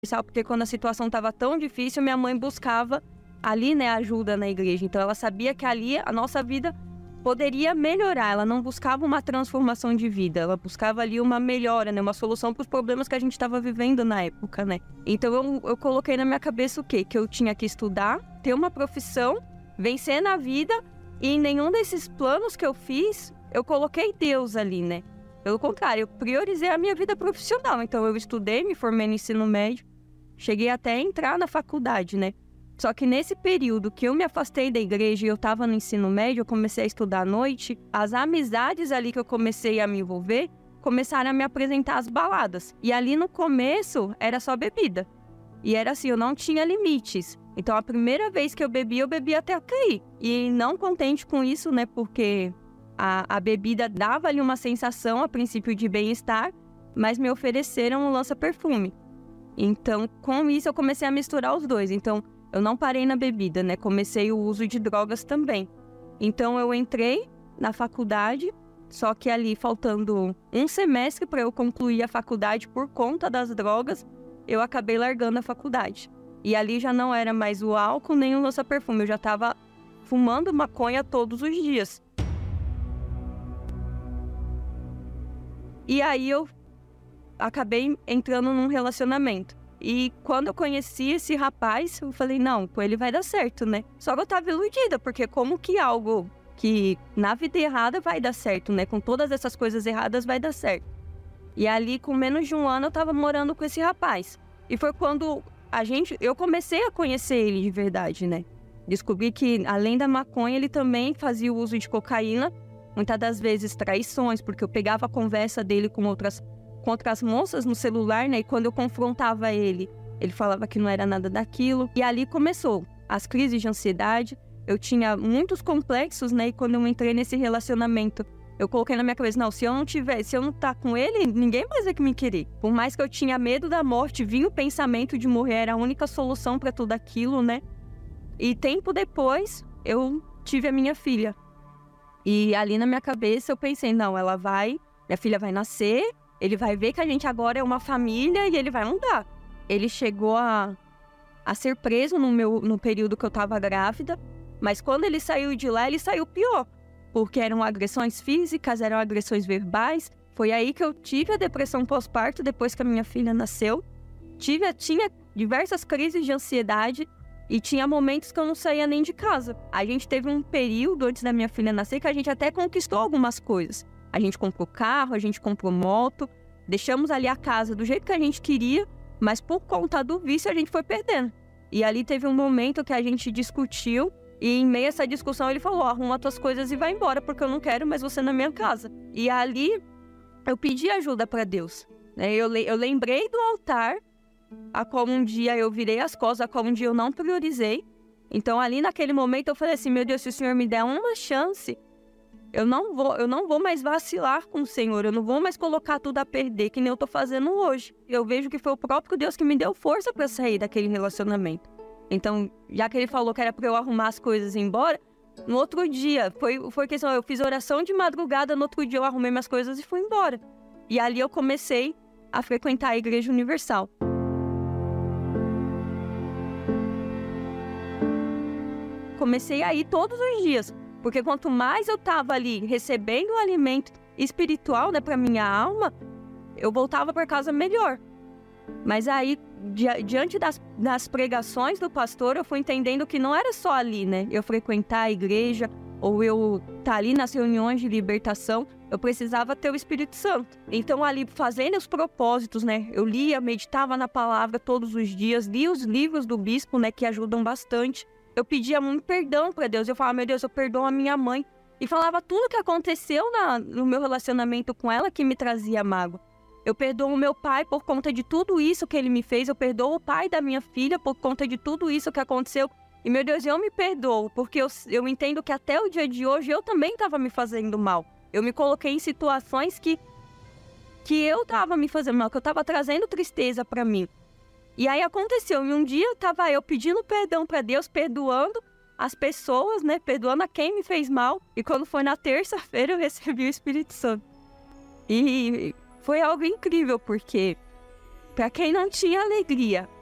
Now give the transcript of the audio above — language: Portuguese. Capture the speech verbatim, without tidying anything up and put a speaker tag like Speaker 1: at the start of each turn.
Speaker 1: Sabe, porque quando a situação estava tão difícil, minha mãe buscava ali, né, ajuda na igreja. Então ela sabia que ali a nossa vida poderia melhorar. Ela não buscava uma transformação de vida, ela buscava ali uma melhora, né, uma solução para os problemas que a gente estava vivendo na época, né. Então eu, eu coloquei na minha cabeça o quê? Que eu tinha que estudar, ter uma profissão, vencer na vida, e em nenhum desses planos que eu fiz, eu coloquei Deus ali, né. Pelo contrário, eu priorizei a minha vida profissional. Então eu estudei, me formei no ensino médio, cheguei até a entrar na faculdade, né? Só que nesse período que eu me afastei da igreja e eu estava no ensino médio, eu comecei a estudar à noite, as amizades ali que eu comecei a me envolver, começaram a me apresentar as baladas. E ali no começo, era só bebida. E era assim, eu não tinha limites. Então a primeira vez que eu bebi, eu bebi até eu cair. E não contente com isso, né? Porque a, a bebida dava ali uma sensação, a princípio, de bem-estar, mas me ofereceram um lança-perfume. Então, com isso, eu comecei a misturar os dois. Então, eu não parei na bebida, né? Comecei o uso de drogas também. Então, eu entrei na faculdade, só que ali, faltando um semestre para eu concluir a faculdade por conta das drogas, eu acabei largando a faculdade. E ali já não era mais o álcool nem o lança-perfume. Eu já estava fumando maconha todos os dias. E aí, eu acabei entrando num relacionamento. E quando eu conheci esse rapaz, eu falei, não, com ele vai dar certo, né? Só que eu tava iludida, porque como que algo que na vida errada vai dar certo, né? Com todas essas coisas erradas vai dar certo. E ali, com menos de um ano, eu tava morando com esse rapaz. E foi quando a gente, eu comecei a conhecer ele de verdade, né? Descobri que, além da maconha, ele também fazia o uso de cocaína. Muitas das vezes traições, porque eu pegava a conversa dele com outras com outras moças no celular, né? E quando eu confrontava ele, ele falava que não era nada daquilo. E ali começou as crises de ansiedade. Eu tinha muitos complexos, né? E quando eu entrei nesse relacionamento, eu coloquei na minha cabeça, não, se eu não tiver, se eu não tá com ele, ninguém mais vai que me querer. Por mais que eu tinha medo da morte, vinha o pensamento de morrer, era a única solução para tudo aquilo, né? E tempo depois, eu tive a minha filha. E ali na minha cabeça, eu pensei, não, ela vai, minha filha vai nascer, ele vai ver que a gente agora é uma família e ele vai mudar. Ele chegou a, a ser preso no, meu, no período que eu estava grávida, mas quando ele saiu de lá, ele saiu pior, porque eram agressões físicas, eram agressões verbais. Foi aí que eu tive a depressão pós-parto, depois que a minha filha nasceu. Tive, tinha diversas crises de ansiedade e tinha momentos que eu não saía nem de casa. A gente teve um período antes da minha filha nascer que a gente até conquistou algumas coisas. A gente comprou carro, a gente comprou moto, deixamos ali a casa do jeito que a gente queria, mas por conta do vício a gente foi perdendo. E ali teve um momento que a gente discutiu e em meio a essa discussão ele falou, arruma tuas coisas e vai embora porque eu não quero mais você na minha casa. E ali eu pedi ajuda para Deus. Eu, eu lembrei do altar, a qual um dia eu virei as costas, a qual um dia eu não priorizei. Então ali naquele momento eu falei assim, meu Deus, se o Senhor me der uma chance, Eu não, vou, eu não vou mais vacilar com o Senhor, eu não vou mais colocar tudo a perder, que nem eu tô fazendo hoje. Eu vejo que foi o próprio Deus que me deu força para sair daquele relacionamento. Então, já que ele falou que era para eu arrumar as coisas e ir embora, no outro dia, foi, foi questão, eu fiz oração de madrugada, no outro dia eu arrumei minhas coisas e fui embora. E ali eu comecei a frequentar a Igreja Universal. Comecei a ir todos os dias. Porque quanto mais eu estava ali recebendo o alimento espiritual, né, para minha alma, eu voltava para casa melhor. Mas aí, di- diante das, das pregações do pastor, eu fui entendendo que não era só ali, né? Eu frequentar a igreja, ou eu estar ali nas reuniões de libertação, eu precisava ter o Espírito Santo. Então ali, fazendo os propósitos, né? Eu lia, meditava na palavra todos os dias, lia os livros do bispo, né, que ajudam bastante. Eu pedia muito perdão para Deus. Eu falava, meu Deus, eu perdoo a minha mãe. E falava tudo que aconteceu na, no meu relacionamento com ela que me trazia mágoa. Eu perdoo o meu pai por conta de tudo isso que ele me fez. Eu perdoo o pai da minha filha por conta de tudo isso que aconteceu. E, meu Deus, eu me perdoo, porque eu, eu entendo que até o dia de hoje eu também estava me fazendo mal. Eu me coloquei em situações que, que eu estava me fazendo mal, que eu estava trazendo tristeza para mim. E aí aconteceu, e um dia tava eu pedindo perdão para Deus, perdoando as pessoas, né, perdoando a quem me fez mal, e quando foi na terça-feira eu recebi o Espírito Santo. E foi algo incrível, porque Pra quem não tinha alegria